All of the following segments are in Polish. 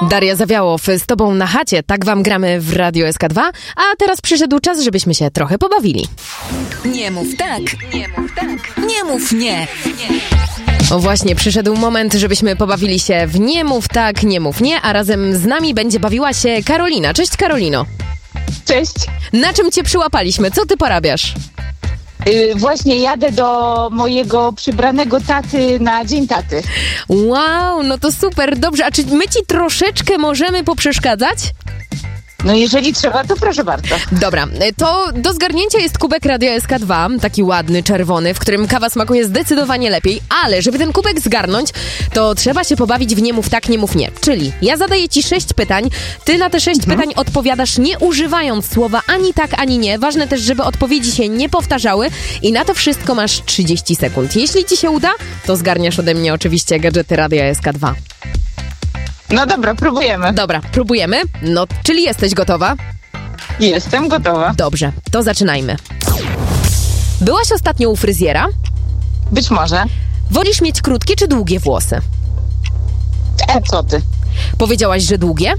Daria Zawiałow z tobą na chacie, tak wam gramy w Radio SK2, a teraz przyszedł czas, żebyśmy się trochę pobawili. Nie mów tak, nie mów tak, nie mów nie. O właśnie, przyszedł moment, żebyśmy pobawili się w nie mów tak, nie mów nie, a razem z nami będzie bawiła się Karolina. Cześć Karolino. Cześć. Na czym cię przyłapaliśmy? Co ty porabiasz? Właśnie jadę do mojego przybranego taty na Dzień Taty. Wow, no to super, dobrze. A czy my ci troszeczkę możemy poprzeszkadzać? No jeżeli trzeba, to proszę bardzo. Dobra, to do zgarnięcia jest kubek Radia SK2, taki ładny, czerwony, w którym kawa smakuje zdecydowanie lepiej, ale żeby ten kubek zgarnąć, to trzeba się pobawić w nie mów tak, nie mów nie. Czyli ja zadaję ci 6 pytań, ty na te 6 pytań odpowiadasz nie używając słowa ani tak, ani nie. Ważne też, żeby odpowiedzi się nie powtarzały i na to wszystko masz 30 sekund. Jeśli ci się uda, to zgarniasz ode mnie oczywiście gadżety Radia SK2. No dobra, próbujemy. Dobra, próbujemy. No, czyli jesteś gotowa? Jestem gotowa. Dobrze, to zaczynajmy. Byłaś ostatnio u fryzjera? Być może. Wolisz mieć krótkie czy długie włosy? Co ty? Powiedziałaś, że długie?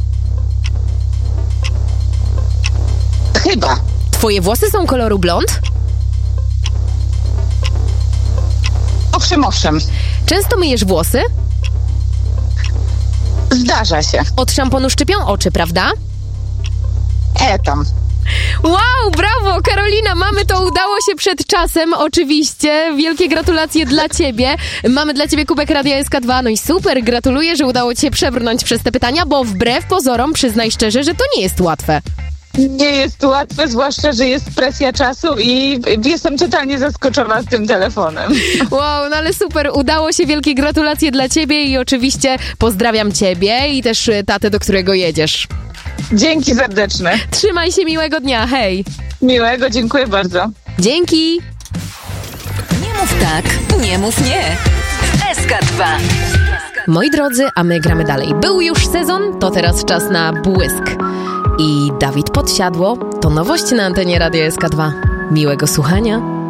Chyba. Twoje włosy są koloru blond? Owszem. Często myjesz włosy? Zdarza się. Od szamponu szczypią oczy, prawda? Tam. Wow, brawo, Karolina, mamy to, udało się przed czasem, oczywiście. Wielkie gratulacje dla ciebie. Mamy dla ciebie kubek Radia SK2, no i super, gratuluję, że udało ci się przebrnąć przez te pytania, bo wbrew pozorom, przyznaj szczerze, że to nie jest łatwe. Nie jest łatwe, zwłaszcza, że jest presja czasu i jestem totalnie zaskoczona tym telefonem. Wow, no ale super, udało się, wielkie gratulacje dla ciebie i oczywiście pozdrawiam ciebie i też tatę, do którego jedziesz. Dzięki serdeczne. Trzymaj się, miłego dnia, hej. Miłego, dziękuję bardzo. Dzięki. Nie mów tak, nie mów nie. SK2. Moi drodzy, a my gramy dalej. Był już sezon, to teraz czas na błysk. I Dawid Podsiadło to nowość na antenie Radia SK2. Miłego słuchania.